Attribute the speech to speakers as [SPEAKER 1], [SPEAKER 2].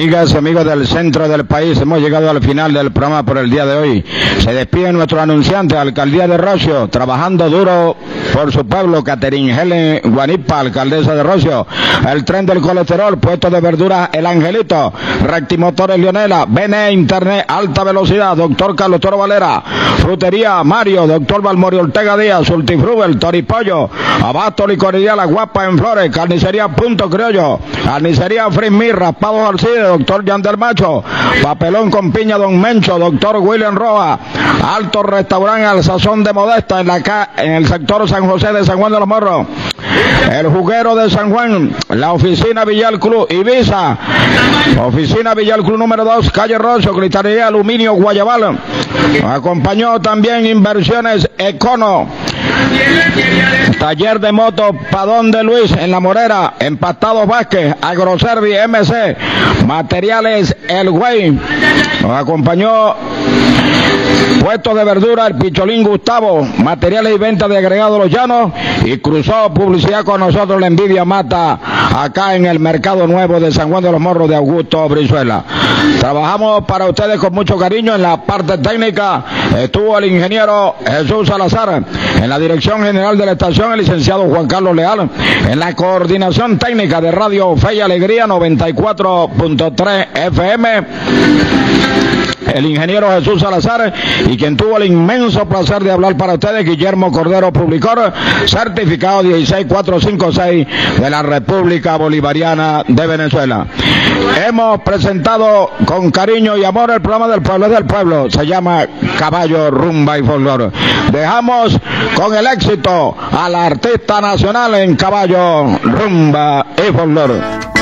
[SPEAKER 1] Amigas y amigos del centro del país, hemos llegado al final del programa por el día de hoy. Se despide nuestro anunciante, Alcaldía de Rocio, trabajando duro por su pueblo, Catherine Helen Guanipa, alcaldesa de Rocio. El tren del colesterol, puesto de verduras El Angelito, Rectimotores Leonela, BNE Internet, alta velocidad, doctor Carlos Toro Valera, Frutería Mario, doctor Valmorio Ortega Díaz, Ultifrubel, Toripollo, Abasto Licorería La Guapa en Flores, Carnicería Punto Criollo, Carnicería Frismir, Raspados Alcide, doctor Yandel Macho, Papelón con Piña Don Mencho, doctor William Roa, Alto Restaurante Al Sazón de Modesta en el sector San José de San Juan de los Morros, el Juguero de San Juan, la oficina Villar Club Ibiza, oficina Villar Club número 2, calle Rosso, Cristalería Aluminio Guayabal. Acompañó también Inversiones Econo, taller de moto Padón de Luis en La Morera, Empastados Vázquez, Agroservi MC, Materiales El Güey. Nos acompañó puestos de verdura El Picholín Gustavo, materiales y ventas de agregados Los Llanos, y cruzó publicidad con nosotros La Envidia Mata acá en el Mercado Nuevo de San Juan de los Morros de Augusto Brizuela. Trabajamos para ustedes con mucho cariño. En la parte técnica estuvo el ingeniero Jesús Salazar, en la dirección general de la estación el licenciado Juan Carlos Leal, en la coordinación técnica de Radio Fe y Alegría 94.3 FM el ingeniero Jesús Salazar, y quien tuvo el inmenso placer de hablar para ustedes, Guillermo Cordero Publicor, certificado 16456 de la República Bolivariana de Venezuela. Hemos presentado con cariño y amor el programa del pueblo, es del pueblo, se llama Caballo, Rumba y Folclor. Dejamos con el éxito a la artista nacional en Caballo, Rumba y Folclor.